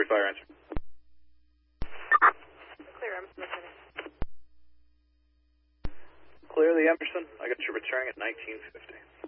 fire answer. Clear, Emerson. Clear the Emerson. I got you returning at 1950.